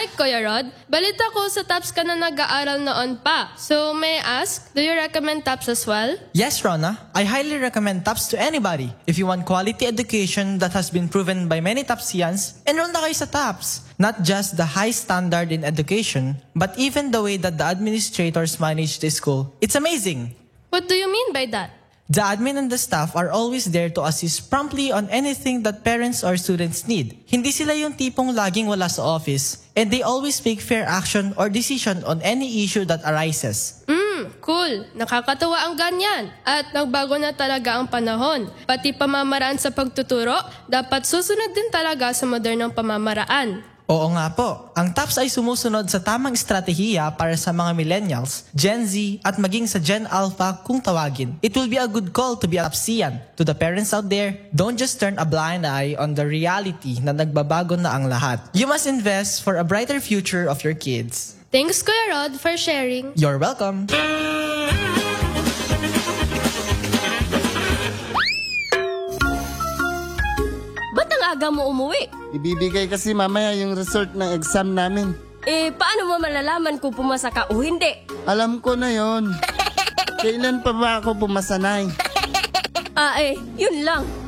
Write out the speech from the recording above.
Hi, Kuya Rod. Balita ko sa TAPS ka na nag-aaral noon pa. So, may I ask, do you recommend TAPS as well? Yes, Rona. I highly recommend TAPS to anybody. If you want quality education that has been proven by many TAPSians, enroll na kayo sa TAPS. Not just the high standard in education, but even the way that the administrators manage the school. It's amazing. What do you mean by that? The admin and the staff are always there to assist promptly on anything that parents or students need. Hindi sila yung tipong laging wala sa office, and they always take fair action or decision on any issue that arises. Cool. Nakakatuwa ang ganyan. At nagbago na talaga ang panahon. Pati pamamaraan sa pagtuturo, dapat susunod din talaga sa modernong pamamaraan. Oo nga po, ang TAPS ay sumusunod sa tamang estratehiya para sa mga millennials, Gen Z at maging sa Gen Alpha kung tawagin. It will be a good call to be a TAPSian. To the parents out there, don't just turn a blind eye on the reality na nagbabago na ang lahat. You must invest for a brighter future of your kids. Thanks, Kuya Rod, for sharing. You're welcome. Ba't ang aga mo umuwi? Ibibigay kasi mamaya yung result ng exam namin. Paano mo malalaman kung pumasa ka o hindi? Alam ko na yon. Kailan pa ba ako pumasanay? Yun lang.